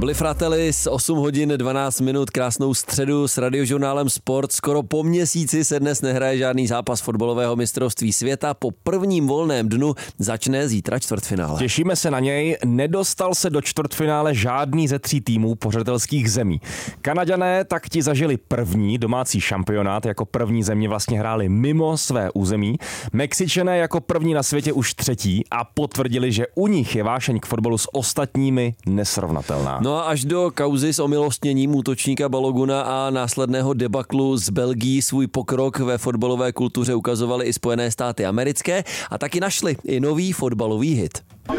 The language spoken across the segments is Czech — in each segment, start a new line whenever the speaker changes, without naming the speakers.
Byli Fratellis, 8 hodin 12 minut, krásnou středu s Radiožurnálem Sport. Skoro po měsíci se dnes nehraje žádný zápas fotbalového mistrovství světa. Po prvním volném dnu začne zítra čtvrtfinále.
Těšíme se na něj. Nedostal se do čtvrtfinále žádný ze 3 týmů pořadatelských zemí. Kanaďané tak ti zažili první domácí šampionát, jako první země vlastně hráli mimo své území. Mexičané jako první na světě už 3. a potvrdili, že u nich je vášeň k fotbalu s ostatními nesrovnatelná.
No a až do kauzy s omilostněním útočníka Baloguna a následného debaklu z Belgii svůj pokrok ve fotbalové kultuře ukazovaly i Spojené státy americké a taky našli i nový fotbalový hit.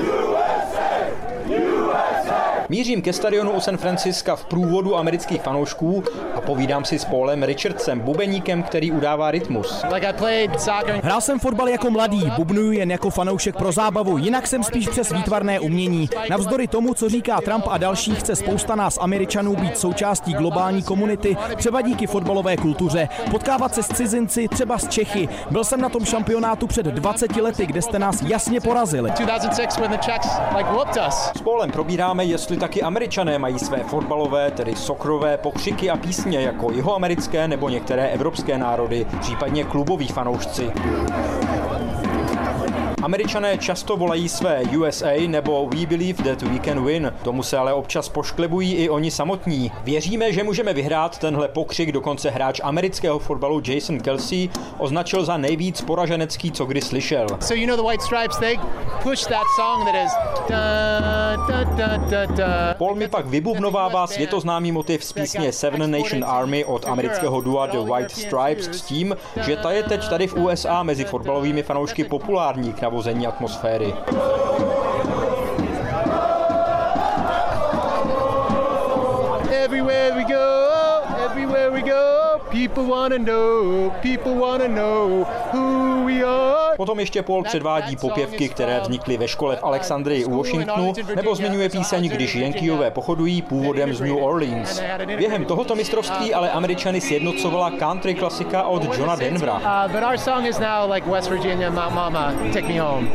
Mířím ke stadionu u San Francisca v průvodu amerických fanoušků a povídám si s Paulem Richardsem, bubeníkem, který udává rytmus.
Hrál jsem fotbal jako mladý, bubnuju jen jako fanoušek pro zábavu, jinak jsem spíš přes výtvarné umění. Navzdory tomu, co říká Trump a další, chce spousta nás Američanů být součástí globální komunity, třeba díky fotbalové kultuře, potkávat se s cizinci, třeba s Čechy. Byl jsem na tom šampionátu před 20 lety, kde jste nás jasně porazili.
S Paulem probíráme, jestli taky Američané mají své fotbalové, tedy soccerové pokřiky a písně jako jihoamerické nebo některé evropské národy, případně kluboví fanoušci. Američané často volají své USA nebo We believe that we can win. Tomu se ale občas pošklebují i oni samotní. Věříme, že můžeme vyhrát tenhle pokřik, dokonce hráč amerického fotbalu Jason Kelce označil za nejvíc poraženecký, co kdy slyšel.
So you know the White Stripes, they push that song that is
Paul mi pak vybubnovává světoznámý motiv z písně Seven Nation Army od amerického dua The White Stripes s tím, že ta je teď tady v USA mezi fotbalovými fanoušky populární k navození atmosféry.
everywhere we go, people wanna know who we are.
Potom ještě Paul předvádí popěvky, které vznikly ve škole v Alexandrii u Washingtonu, nebo zmiňuje píseň Když Yankeeové pochodují původem z New Orleans. Během tohoto mistrovství ale Američany sjednocovala country klasika od Johna Denvera.
But our song is now like West Virginia, Mama, Take Me Home.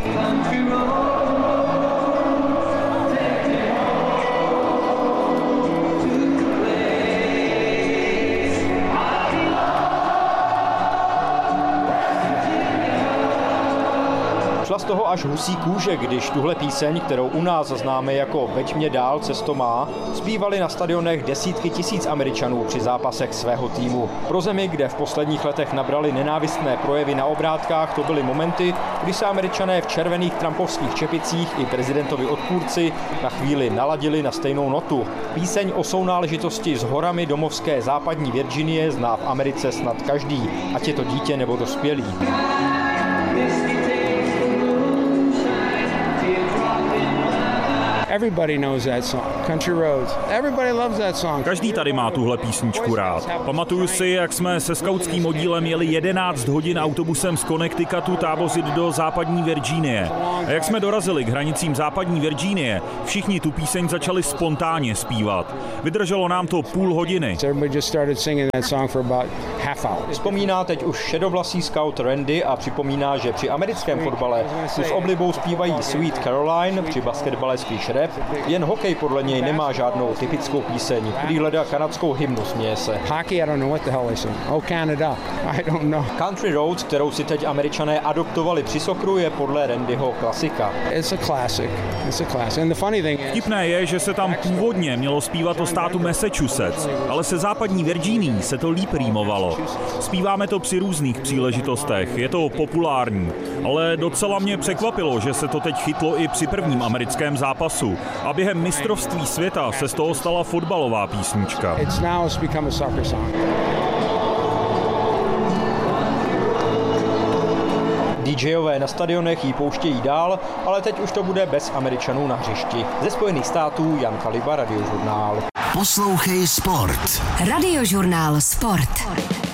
Šla z toho až husí kůže, když tuhle píseň, kterou u nás známe jako Veď mě dál, cesto má, zpívali na stadionech desítky tisíc Američanů při zápasech svého týmu. Pro zemi, kde v posledních letech nabrali nenávistné projevy na obrátkách, to byly momenty, kdy se Američané v červených trumpovských čepicích i prezidentovi odpůrci na chvíli naladili na stejnou notu. Píseň o sounáležitosti s horami domovské západní Virginie zná v Americe snad každý, ať je to dítě nebo dospělý.
Everybody knows that song, Country Roads. Everybody loves that song.
Každý tady má tuhle písničku rád. Pamatuju si, jak jsme se skautským oddílem jeli 11 hodin autobusem z Connecticutu tábořit do západní Virginie. A jak jsme dorazili k hranicím západní Virginie, všichni tu píseň začali spontánně zpívat. Vydrželo nám to půl hodiny.
Vzpomíná teď už šedovlasý scout Randy a připomíná, že při americkém fotbale si s oblibou zpívají Sweet Caroline, při basketbale spíš rap, jen hokej podle něj nemá žádnou typickou píseň. Prý hledá kanadskou hymnu, směje se.
Hockey, I don't know what the hell they sing. Oh, Canada, I don't know.
Country Roads, kterou si teď Američané adoptovali při socceru, je podle Randyho klasika.
It's a classic. It's a classic. And the funny thing is...
Vtipné je, že se tam původně mělo zpívat o státu Massachusetts, ale se západní Virginií se to líp rýmovalo. Zpíváme to při různých příležitostech, je to populární, ale docela mě překvapilo, že se to teď chytlo i při prvním americkém zápasu a během mistrovství světa se z toho stala fotbalová písnička.
DJové na stadionech ji pouštějí dál, ale teď už to bude bez Američanů na hřišti. Ze Spojených států Jan Kaliba, Radiožurnál.
Poslouchej Sport.
Radiožurnál Sport.